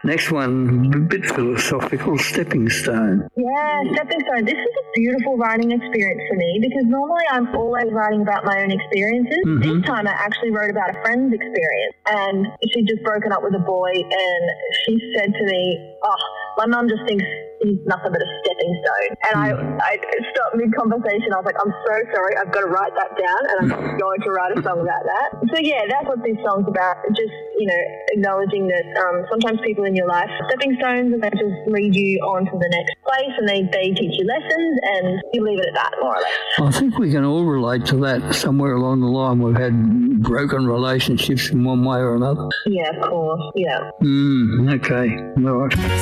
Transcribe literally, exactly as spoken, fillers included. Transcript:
Next one, a bit philosophical, Stepping Stone. Yeah, Stepping Stone. This is a beautiful writing experience for me because normally I'm always writing about my own experiences. Mm-hmm. This time I actually wrote about a friend's experience, and she'd just broken up with a boy, and she said to me, oh, my mum just thinks he's nothing but a stepping stone. And I, I stopped mid-conversation. I was like, I'm so sorry. I've got to write that down, and I'm going to write a song about that. So, yeah, that's what this song's about. Just, you know, acknowledging that um, sometimes people in your life are stepping stones, and they just lead you on to the next place, and they, they teach you lessons, and you leave it at that, more or less. I think we can all relate to that somewhere along the line. We've had broken relationships in one way or another. Yeah, of course. Yeah. Mm, okay. All right.